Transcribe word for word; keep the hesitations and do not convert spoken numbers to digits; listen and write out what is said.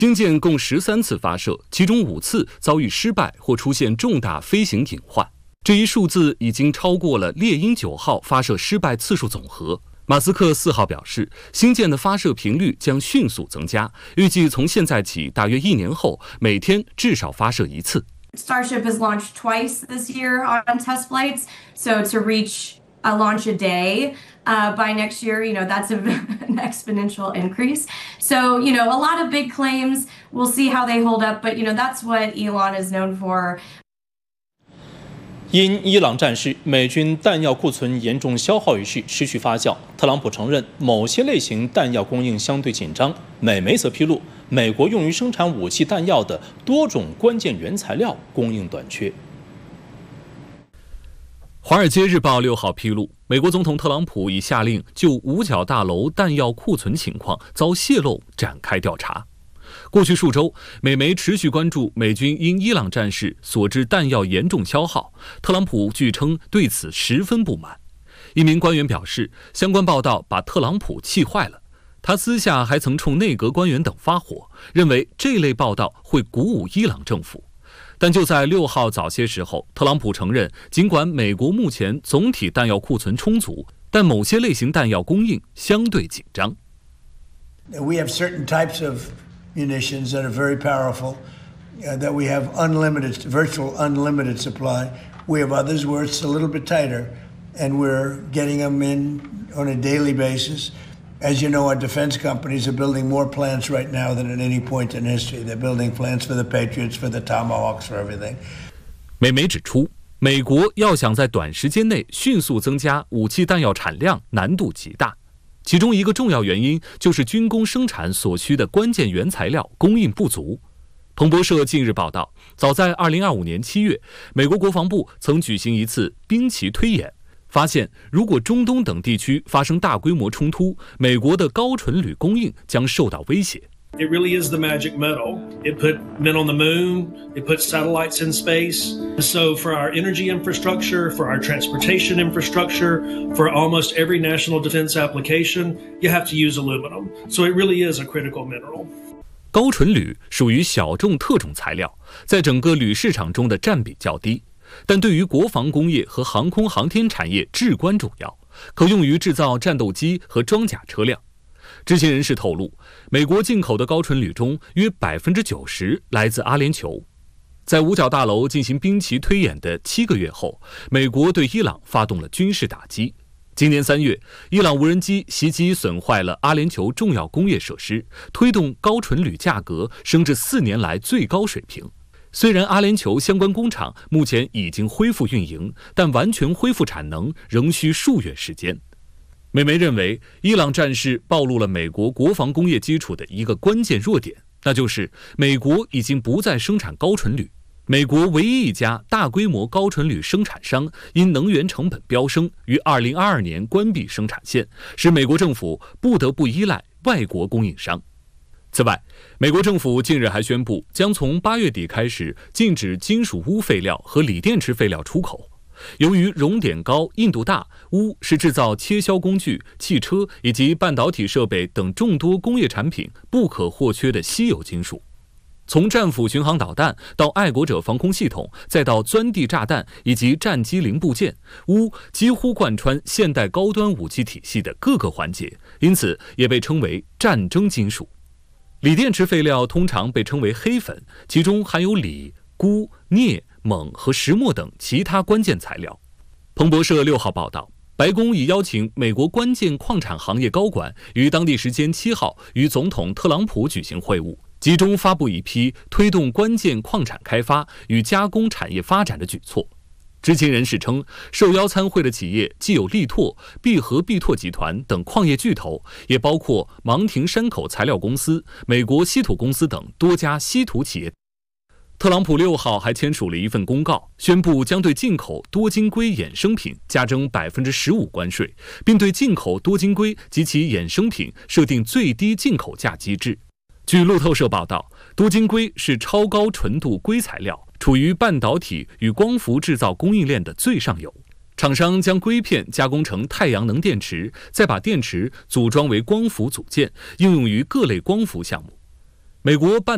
星舰共十三次发射，其中五次遭遇失败或出现重大飞行隐患。这一数字已经超过了猎鹰九号发射失败次数总和。马斯克四号表示，星舰的发射频率将迅速增加，预计从现在起大约一年后，每天至少发射一次。 Starship has launched twice this year on test flights, so to reach a launch a day uh, by next year, you know, that's a, an exponential increase. So, you know, a lot of big claims. We'll see how they hold up, but, you know, that's what Elon is known for. 因伊朗战事，美军弹药库存严重消耗一事持续发酵。特朗普承认某些类型弹药供应相对紧张，美媒则披露，美国用于生产武器弹药的多种关键原材料供应短缺。《 华尔街日报》六号披露，美国总统特朗普已下令就五角大楼弹药库存情况遭泄露展开调查。过去数周，美媒持续关注美军因伊朗战事所致弹药严重消耗，特朗普据称对此十分不满。一名官员表示，相关报道把特朗普气坏了。他私下还曾冲内阁官员等发火，认为这类报道会鼓舞伊朗政府。但就在六号早些时候，特朗普承认，尽管美国目前总体弹药库存充足，但某些类型弹药供应相对紧张。 We have certain types of munitions that are very powerful, uh, that we have unlimited, virtual unlimited supply. We have others where it's a little bit tighter, and we're getting them in on a daily basis. As you know, our defense companies are building more plants right now than at any point in history. They're building plants for the Patriots, for the Tomahawks, for everything. 美媒指出，美国要想在短时间内迅速增加武器弹药产量，难度极大。其中一个重要原因就是军工生产所需的关键原材料供应不足。彭博社近日报道，早在二零二五年七月，美国国防部曾举行一次兵棋推演，发现如果中东等地区发生大规模冲突，美国的高纯铝供应将受到威胁。 It really is the magic metal. It put men on the moon. It puts satellites in space. So for our energy infrastructure, for our transportation infrastructure, for almost every national defense application, you have to use aluminum. So it really is a critical mineral. 高纯铝属于小众特种材料，在整个铝市场中的占比较低，但对于国防工业和航空航天产业至关重要，可用于制造战斗机和装甲车辆。知情人士透露，美国进口的高纯铝中约百分之九十来自阿联酋。在五角大楼进行兵棋推演的七个月后，美国对伊朗发动了军事打击。今年三月，伊朗无人机袭击损坏了阿联酋重要工业设施，推动高纯铝价格升至四年来最高水平。虽然阿联酋相关工厂目前已经恢复运营，但完全恢复产能仍需数月时间。美媒认为，伊朗战事暴露了美国国防工业基础的一个关键弱点，那就是美国已经不再生产高纯铝。美国唯一一家大规模高纯铝生产商因能源成本飙升，于二零二二年关闭生产线，使美国政府不得不依赖外国供应商。此外，美国政府近日还宣布，将从八月底开始禁止金属钨废料和锂电池废料出口。由于熔点高、硬度大，钨是制造切削工具、汽车以及半导体设备等众多工业产品不可或缺的稀有金属。从战斧巡航导弹到爱国者防空系统，再到钻地炸弹以及战机零部件，钨几乎贯穿现代高端武器体系的各个环节，因此也被称为战争金属。锂电池废料通常被称为黑粉，其中含有锂、钴、镍、锰和石墨等其他关键材料。彭博社六号报道，白宫已邀请美国关键矿产行业高管于当地时间七号与总统特朗普举行会晤，集中发布一批推动关键矿产开发与加工产业发展的举措。知情人士称，受邀参会的企业既有力拓、必和必拓集团等矿业巨头，也包括芒廷山口材料公司、美国稀土公司等多家稀土企业。特朗普六号还签署了一份公告，宣布将对进口多晶硅衍生品加征百分之十五关税，并对进口多晶硅及其衍生品设定最低进口价机制。据路透社报道，多晶硅是超高纯度硅材料，处于半导体与光伏制造供应链的最上游。厂商将硅片加工成太阳能电池，再把电池组装为光伏组件，应用于各类光伏项目。美国半